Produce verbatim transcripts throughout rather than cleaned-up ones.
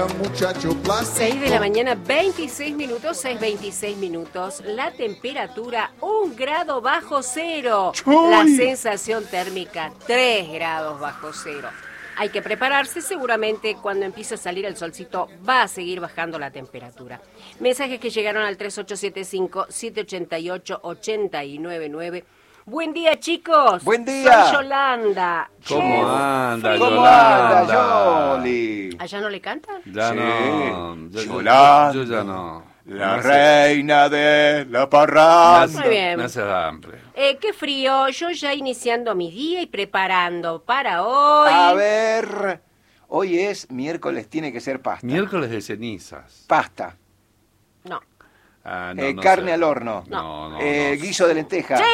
Muchacho plástico. seis de la mañana, veintiséis minutos, seis veintiséis minutos. La temperatura, un grado bajo cero. ¡Chuy! La sensación térmica, tres grados bajo cero. Hay que prepararse, seguramente cuando empiece a salir el solcito va a seguir bajando la temperatura. Mensajes que llegaron al tres ocho siete cinco, siete ocho ocho, ocho nueve nueve. Buen día, chicos. Buen día. Soy Yolanda. ¿Cómo Che, anda, frío. ¿Cómo Yolanda? anda, Yoli? ¿Allá no le cantan? Ya Sí. no. Yo, yo- Yolanda. yo ya no. La Me hace- reina de la me parranda. hace- Muy bien. Me hace hambre. Eh, qué frío, yo ya iniciando mi día y preparando para hoy. A ver, hoy es miércoles, tiene que ser pasta. Miércoles de cenizas. Pasta. No. Ah, no, Eh, no carne sé. al horno. No, no. Eh, no guiso sé. de lenteja. ¡Sí!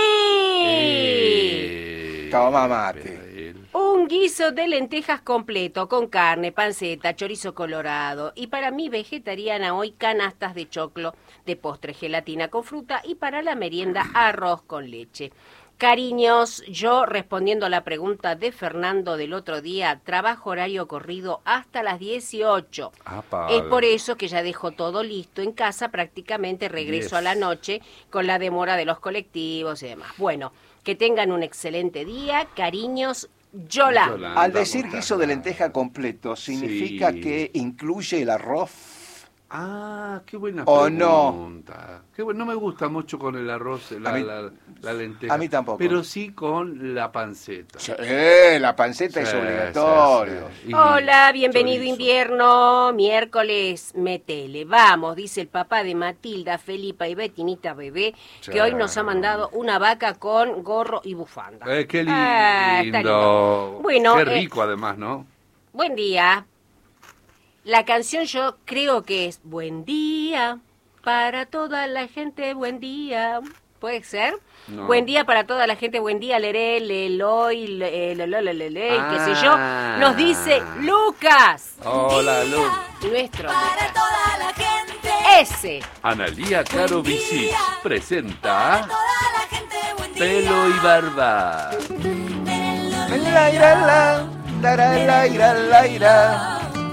Eh, Toma mate. pero él- Un guiso de lentejas completo, con carne, panceta, chorizo colorado. Y para mí, vegetariana, hoy canastas de choclo, de postre, gelatina con fruta y para la merienda, arroz con leche. Cariños, yo respondiendo a la pregunta de Fernando del otro día, trabajo horario corrido hasta las dieciocho. Ah, padre. Es por eso que ya dejo todo listo en casa, prácticamente regreso Yes. a la noche con la demora de los colectivos y demás. Bueno, que tengan un excelente día, cariños, Yola. Yolanda, Al decir muchas guiso de gracias. lenteja completo, ¿significa Sí. que incluye el arroz? Ah, qué buena ¿O no? pregunta. Qué bueno, no me gusta mucho con el arroz, la, A mí- la, la lenteja. a mí tampoco. Pero sí con la panceta. Eh, la panceta es Sí, obligatorio. sí, sí. Y Hola, bienvenido chorizo. invierno, miércoles, metele, vamos, dice el papá de Matilda, Felipa y Betinita Bebé, que Sí. hoy nos ha mandado una vaca con gorro y bufanda. Eh, qué lindo. Ah, está lindo. Bueno, Qué eh, rico además, ¿no? buen día. La canción yo creo que es Buen día para toda la gente, buen día. ¿Puede ser? No. Buen día para toda la gente, buen día, leré, leloy, le, le, le, le, le, le, Ah. qué sé yo. Nos dice Lucas. Hola, Lu. Nuestro Para Lucas. toda la gente. Ese. Analía Caro Buen Visic día. Para presenta toda la gente, buen día. Pelo y Barba. La, ira, la, la, la, la, ira, la, ira.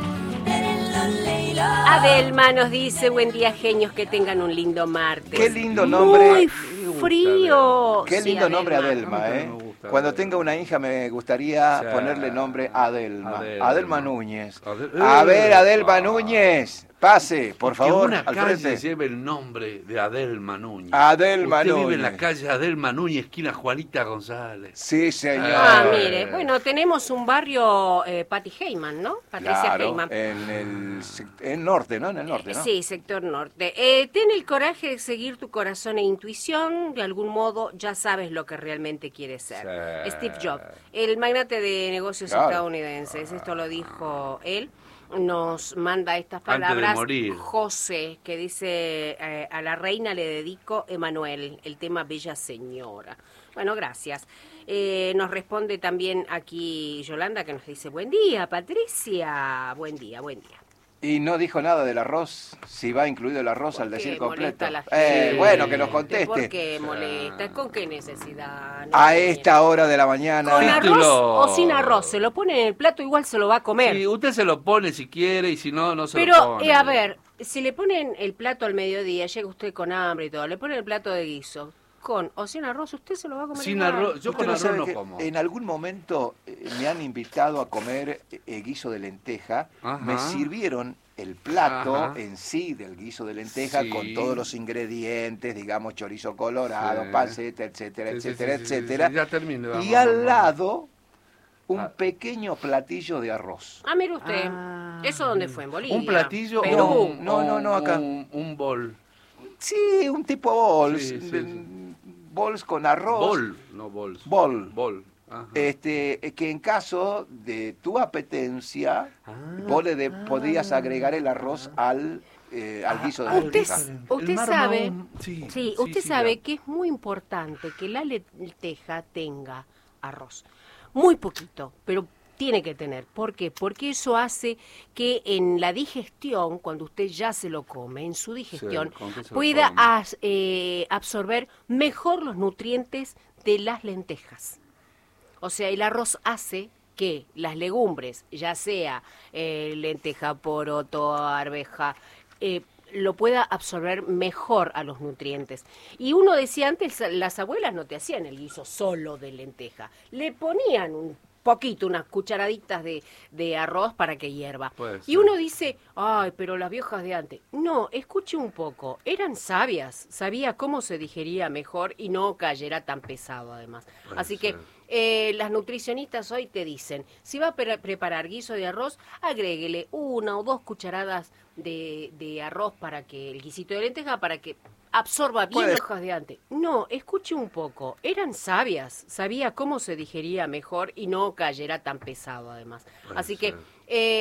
Adelma nos dice, buen día, genios, que tengan un lindo martes. Qué lindo nombre. Muy Me gusta frío. Qué Sí, lindo nombre, Adelma. Adelma, A mí ¿eh? también me gusta Cuando Adelma. tenga una hija me gustaría Sí. ponerle nombre Adelma. Adelma. Adelma Núñez. Adel- A ver, Adelma Epa. Núñez, pase, por Que favor, una al calle frente. lleve el nombre de Adelma Núñez. Adelma Usted Núñez. vive en la calle Adelma Núñez, esquina Juanita González. Sí, señor. Ah, Eh. mire, bueno, tenemos un barrio eh, Patty Heyman, ¿no? Patricia Claro, Heyman. en el, sec- en norte, ¿no? En el norte, ¿no? Sí, sector norte. Eh, ten el coraje de seguir tu corazón e intuición. De algún modo ya sabes lo que realmente quieres ser. Sí. Steve Jobs, el magnate de negocios Claro. estadounidenses. Esto lo dijo él. Nos manda estas Antes de palabras morir. José, que dice, eh, a la reina le dedico Emanuel, el tema Bella Señora. Bueno, gracias. Eh, nos responde también aquí Yolanda, que nos dice, buen día, Patricia. Buen día, buen día. Y no dijo nada del arroz, si va incluido el arroz al ¿Por qué decir molesta completo. a la Eh, gente? bueno, que nos ¿Por conteste. qué molesta? ¿Con qué necesidad? No A sé. esta hora de la mañana. ¿Con arroz Título. o sin arroz? Se lo pone en el plato, igual se lo va a comer. Sí, usted se lo pone si quiere y si no, no se lo Pero, pone. eh, a ver, si le ponen el plato al mediodía, llega usted con hambre y todo, le ponen el plato de guiso, con o sin arroz, usted se lo va a comer Sin igual. arroz, yo Usted con no arroz sabe no que como. En algún momento eh, me han invitado a comer eh, guiso de lenteja. Ajá. Me sirvieron el plato Ajá. en sí del guiso de lenteja Sí. con todos los ingredientes, digamos, chorizo colorado, Sí. panceta, etcétera, Sí, sí, etcétera, sí, sí, etcétera. sí, ya termine, vamos, y al vamos. lado un Ah. pequeño platillo de arroz. Ah, mire usted, Ah. ¿eso dónde fue? ¿En Bolivia? ¿Un platillo Perú. o un, No, no, o no, acá. Un, un bol? Sí, un tipo bols. Sí, sí, de- sí. Bols con arroz. Bol, no bols. Bol. Bol. Ajá. Este, eh, que en caso de tu apetencia, Ah, vos le de- podías agregar el arroz al, eh, al guiso de Ah, Usted, lenteja. el usted mar sabe, Mahón, sí, sí, sí, usted sí, sabe ya. que es muy importante que la lenteja tenga arroz. Muy poquito, pero tiene que tener. ¿Por qué? Porque eso hace que en la digestión, cuando usted ya se lo come, en su digestión, Sí, ¿con qué se lo pueda come? as- eh, absorber mejor los nutrientes de las lentejas. O sea, el arroz hace que las legumbres, ya sea eh, lenteja, poroto, arveja, eh, lo pueda absorber mejor a los nutrientes. Y uno decía antes, las abuelas no te hacían el guiso solo de lenteja, le ponían un poquito, unas cucharaditas de, de arroz para que hierva. Puede Y ser. uno dice, ay, pero las viejas de antes. No, escuche un poco, eran sabias, sabía cómo se digería mejor y no cayera tan pesado además. Puede Así ser. que eh, las nutricionistas hoy te dicen, si va a pre- preparar guiso de arroz, agréguele una o dos cucharadas de, de arroz para que, el guisito de lenteja, para que absorba bien Puede- las hojas de antes. No, escuche un poco, eran sabias, sabía cómo se digería mejor y no cayera tan pesado además. Puede Así que ser. eh,